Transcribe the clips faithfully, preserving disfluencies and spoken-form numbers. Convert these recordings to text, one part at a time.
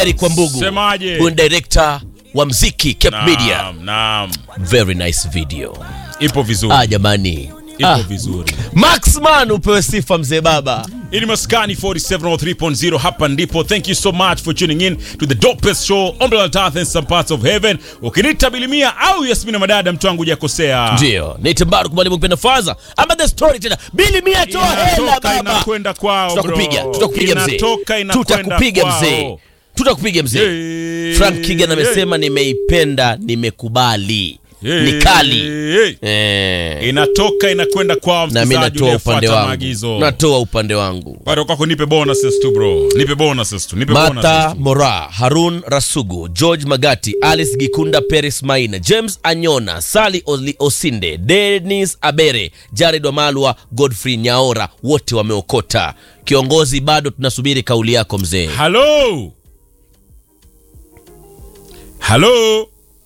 Kwa Mbugu. Semaje? Huyu director wa muziki Cape Naam, Media. Naam. Very nice video. Ipo vizuri. Ah jamani. Ipo Ah. vizuri. Maxman upewe sifa mzee baba. Ini Maskani forty-seven oh three point oh hapa ndipo. Thank you so much for tuning in to the dopest show on planet Earth and some parts of heaven. Ukinita Bilimia au Yasmina Madada mtu wangu hujakosea. Ndio. Nite Mbaruku mwalimu mpenda faza. Ama the story tena. Bilimia toa hela baba. Inakwenda kwao bro. Tutakupiga, tutakupiga mzee. Inatoka inakwenda. Tutakupiga kwao. mzee. Tutakupiga mzee. Hey, Frank Kigan amesema hey. Nimeipenda, nimekubali. Hey, Ni kali. hey. Eh. Inatoka inakwenda kwao Na mimi msikilizaji natoa upande uliyefuata wangu. maagizo. Natoa upande wangu. Bado kwako nipe bonuses tu bro. Nipe bonuses tu. Nipe bonuses. Mata tu. Mora, Harun Rasugu, George Magati, Alice Gikunda, Peris Maina, James Anyona, Sally Oli Osinde, Dennis Abere, Jared Wamalwa, Godfrey Nyaora, wote wameokota. Kiongozi bado tunasubiri kauli yako mzee. Hello. Hello.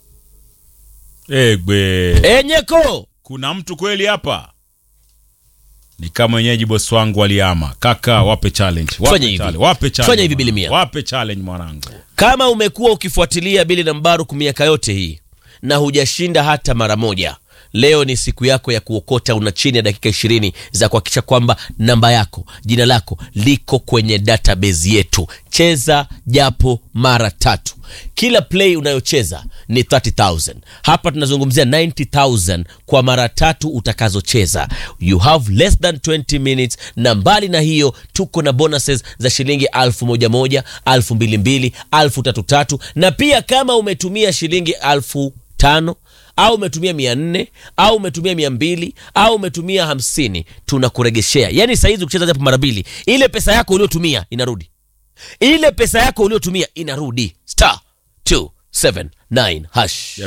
Egbe. Enyeko. Kuna mtu kweli hapa? Ni kama wenyeji boss wangu waliama. Kaka wape challenge. Wape Fanya hivi. challenge. Wape challenge. Fanya hivi Bilimia. Wape challenge mwanangu. Kama umekuwa ukifuatilia Bili na Mbaruku miaka yote hii na hujashinda hata mara moja, leo ni siku yako ya kuokota. Una chini ya dakika ishirini za kuhakikisha kwamba namba yako, jina lako liko kwenye database yetu. Cheza japo mara tatu. Kila play unayocheza ni thirty thousand. Hapa tunazungumzia ninety thousand kwa mara tatu utakazocheza. You have less than twenty minutes, na mbali na hiyo tuko na bonuses za shilingi alfu moja moja, alfu mbili mbili, alfu tatu tatu, na pia kama umetumia shilingi alfu tano au umetumia mia nne au umetumia mia mbili au umetumia hamsini, tunakuregeshea. Yani saizi ukicheza japo mara mbili, ile pesa yako uliotumia inarudi. Ile pesa yako uliotumia inarudi. Star two seven nine hash.